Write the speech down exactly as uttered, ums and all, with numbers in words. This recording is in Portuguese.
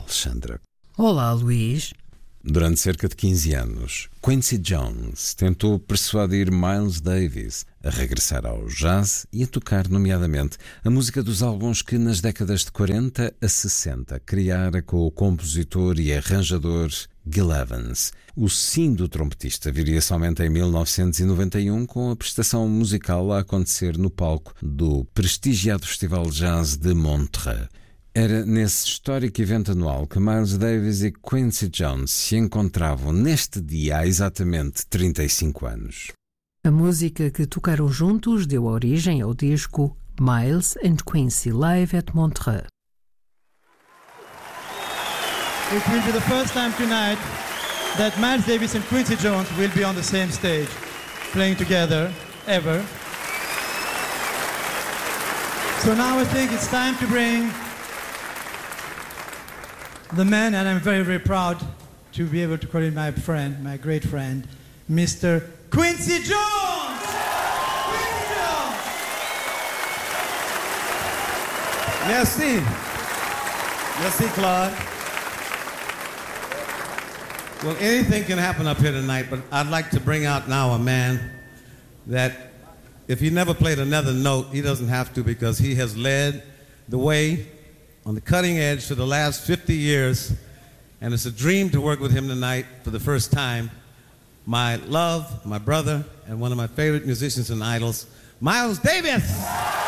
Alexandra. Olá, Luís. Durante cerca de quinze anos, Quincy Jones tentou persuadir Miles Davis a regressar ao jazz e a tocar, nomeadamente, a música dos álbuns que nas décadas de quarenta a sessenta criara com o compositor e arranjador Gil Evans. O sim do trompetista viria somente em mil novecentos e noventa e um, com a prestação musical a acontecer no palco do prestigiado Festival de Jazz de Montreux. Era nesse histórico evento anual que Miles Davis e Quincy Jones se encontravam neste dia há exatamente trinta e cinco anos. A música que tocaram juntos deu origem ao disco Miles and Quincy Live at Montreux. It will be the first time tonight that Miles Davis and Quincy Jones will be on the same stage, playing together, ever. So now I think it's time to bring the man, and I'm very, very proud to be able to call him my friend, my great friend, Mister Quincy Jones! Quincy Jones! Merci. Merci, Claude. Well, anything can happen up here tonight, but I'd like to bring out now a man that if he never played another note, he doesn't have to, because he has led the way on the cutting edge for the last fifty years, and it's a dream to work with him tonight for the first time. My love, my brother, and one of my favorite musicians and idols, Miles Davis!